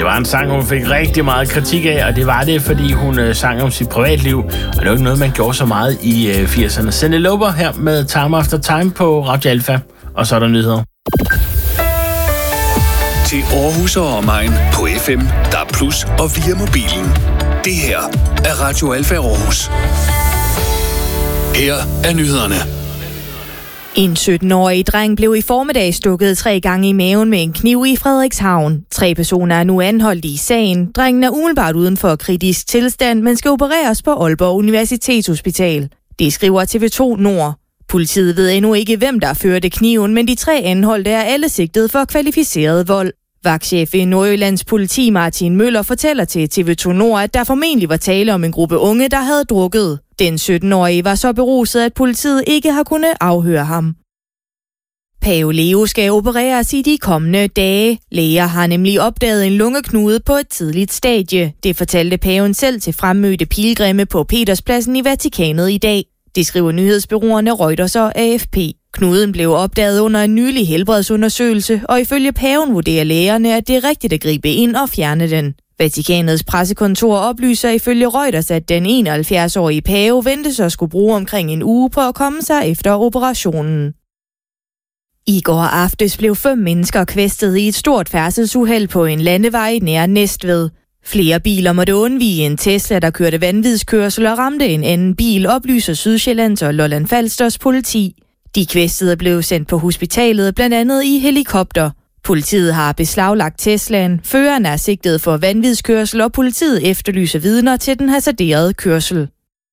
Det var en sang, hun fik rigtig meget kritik af, og det var det, fordi hun sang om sit privatliv. Og det var ikke noget, man gjorde så meget i 80'erne. Cyndi Lauper her med Time After Time på Radio Alfa. Og så er der nyheder. Til Aarhus og omegn på FM, DAB+ og via mobilen. Det her er Radio Alfa Aarhus. Her er nyhederne. En 17-årig dreng blev i formiddag stukket 3 gange i maven med en kniv i Frederikshavn. 3 personer er nu anholdt i sagen. Drengen er umiddelbart uden for kritisk tilstand, men skal opereres på Aalborg Universitetshospital. Det skriver TV2 Nord. Politiet ved endnu ikke, hvem der førte kniven, men de 3 anholdte er alle sigtet for kvalificeret vold. Vagtchef i Nordjyllands politi Martin Møller fortæller til TV2 Nord, at der formentlig var tale om en gruppe unge, der havde drukket. Den 17-årige var så beruset, at politiet ikke har kunnet afhøre ham. Pave Leo skal opereres i de kommende dage. Læger har nemlig opdaget en lungeknude på et tidligt stadie. Det fortalte paven selv til fremmødte pilgrimme på Peterspladsen i Vatikanet i dag. Det skriver nyhedsbureauerne Reuters og AFP. Knuden blev opdaget under en nylig helbredsundersøgelse, og ifølge paven vurderer lægerne, at det er rigtigt at gribe ind og fjerne den. Vatikanets pressekontor oplyser ifølge Reuters, at den 71-årige pave ventes at skulle bruge omkring en uge på at komme sig efter operationen. I går aftes blev 5 mennesker kvæstet i et stort færdselsuheld på en landevej nær Næstved. Flere biler måtte undvige en Tesla, der kørte vanvidskørsel og ramte en anden bil, oplyser Sydsjællands og Lolland Falsters politi. De kvæstede blev sendt på hospitalet, blandt andet i helikopter. Politiet har beslaglagt Teslaen, føreren er sigtet for vanvidskørsel, og politiet efterlyser vidner til den hasarderede kørsel.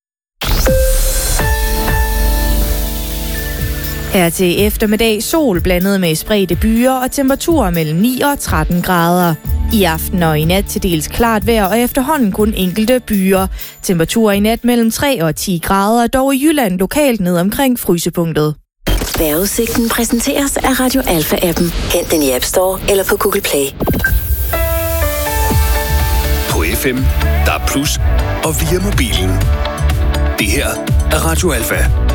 Her til eftermiddag sol blandet med spredte byer og temperaturer mellem 9 og 13 grader. I aften og i nat til dels klart vejr og efterhånden kun enkelte byer. Temperaturer i nat mellem 3 og 10 grader, dog i Jylland lokalt ned omkring frysepunktet. Vejrudsigten præsenteres af Radio Alfa-appen. Hent den i App Store eller på Google Play. På FM, DAB+ og via mobilen. Det her er Radio Alfa.